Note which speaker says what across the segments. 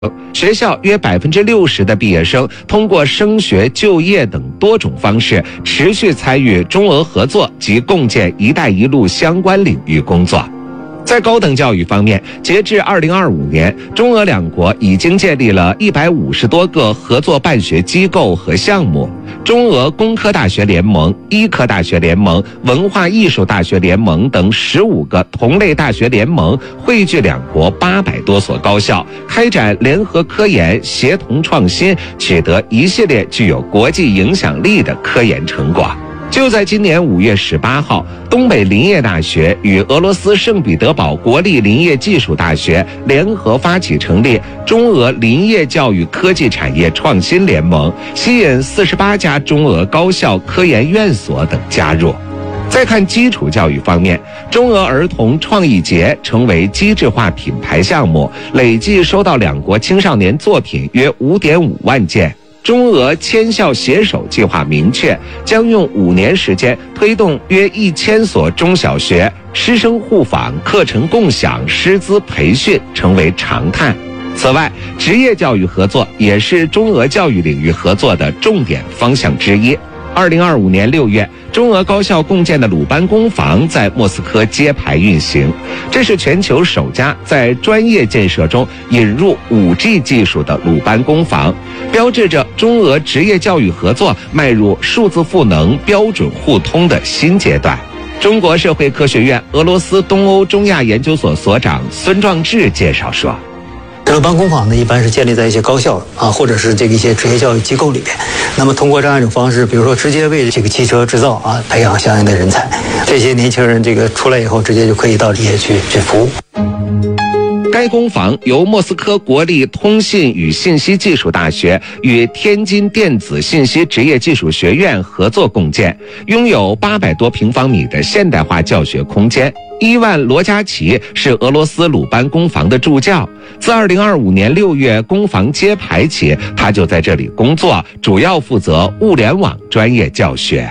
Speaker 1: 学校约60%的毕业生通过升学、就业等多种方式持续参与中俄合作及共建“一带一路”相关领域工作。在高等教育方面，截至2025年，中俄两国已经建立了150多个合作办学机构和项目。中俄工科大学联盟、医科大学联盟、文化艺术大学联盟等15个同类大学联盟汇聚两国800多所高校，开展联合科研，协同创新，取得一系列具有国际影响力的科研成果。就在今年5月18号，东北林业大学与俄罗斯圣彼得堡国立林业技术大学联合发起成立中俄林业教育科技产业创新联盟，吸引48家中俄高校、科研院所等加入。再看基础教育方面，中俄儿童创意节成为机制化品牌项目，累计收到两国青少年作品约5.5万件。中俄签校携手计划明确，将用5年时间推动约1000所中小学师生互访、课程共享、师资培训成为常态。此外，职业教育合作也是中俄教育领域合作的重点方向之一。2025年6月，中俄高校共建的鲁班工坊在莫斯科揭牌运行，这是全球首家在专业建设中引入5G 技术的鲁班工坊，标志着中俄职业教育合作迈入数字赋能、标准互通的新阶段。中国社会科学院俄罗斯东欧中亚研究所所长孙壮志介绍说，
Speaker 2: 鲁班工坊呢，一般是建立在一些高校或者是一些职业教育机构里边。那么通过这样一种方式，比如说直接为这个汽车制造培养相应的人才，这些年轻人出来以后，直接就可以到企业去服务。
Speaker 1: 该工坊由莫斯科国立通信与信息技术大学与天津电子信息职业技术学院合作共建，拥有800多平方米的现代化教学空间。伊万·罗加奇是俄罗斯鲁班工坊的助教，自2025年6月工坊揭牌起，他就在这里工作，主要负责物联网专业教学。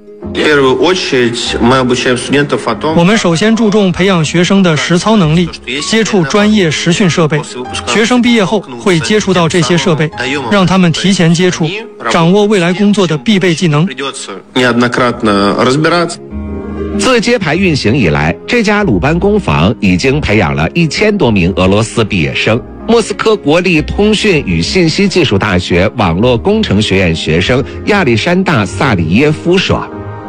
Speaker 3: 我们首先注重培养学生的实操能力，接触专业实训设备。学生毕业后会接触到这些设备，让他们提前接触，掌握未来工作的必备技能。
Speaker 1: 自揭牌运行以来，这家鲁班工坊已经培养了1000多名俄罗斯毕业生。莫斯科国立通讯与信息技术大学网络工程学院学生亚历山大·萨里耶夫说，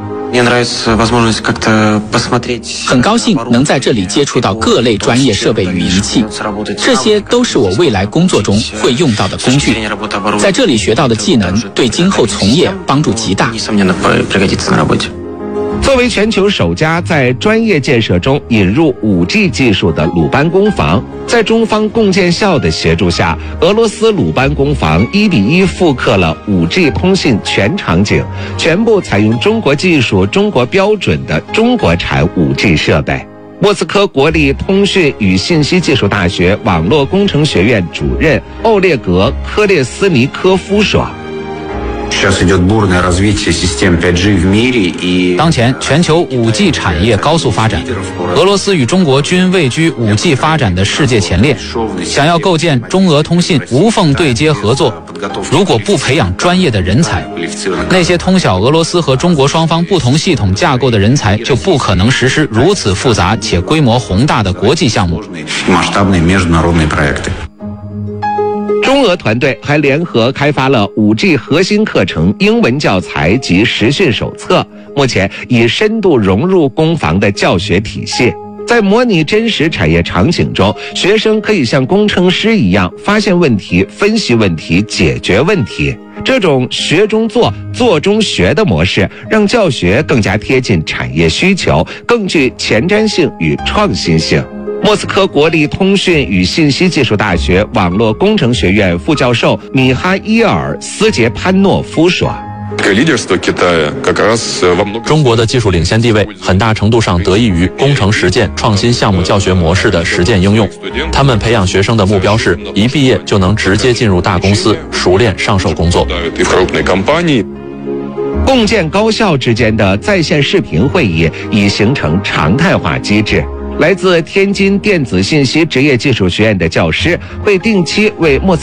Speaker 4: 很高兴能在这里接触到各类专业设备与仪器，这些都是我未来工作中会用到的工具。在这里学到的技能对今后从业帮助极大。
Speaker 1: 作为全球首家在专业建设中引入5G 技术的鲁班工坊，在中方共建校的协助下，俄罗斯鲁班工坊1比1复刻了5G 通信全场景，全部采用中国技术、中国标准的中国产5G 设备。莫斯科国立通讯与信息技术大学网络工程学院主任欧列格·科列斯尼科夫说，
Speaker 5: 当前全球5G 产业高速发展，俄罗斯与中国均位居5G 发展的世界前列。想要构建中俄通信无缝对接合作，如果不培养专业的人才，那些通晓俄罗斯和中国双方不同系统架构的人才就不可能实施如此复杂且规模宏大的国际项目。
Speaker 1: 中俄团队还联合开发了5G 核心课程英文教材及实训手册，目前已深度融入工坊的教学体系。在模拟真实产业场景中，学生可以像工程师一样发现问题、分析问题、解决问题。这种学中做、做中学的模式，让教学更加贴近产业需求，更具前瞻性与创新性。莫斯科国立通讯与信息技术大学网络工程学院副教授米哈伊尔·斯杰潘诺夫说，
Speaker 6: 中国的技术领先地位很大程度上得益于工程实践创新项目教学模式的实践应用。他们培养学生的目标是一毕业就能直接进入大公司，熟练上手工作。
Speaker 1: 共建高校之间的在线视频会议已形成常态化机制。 来自天津电子信息职业技术学院的教师会定期为莫斯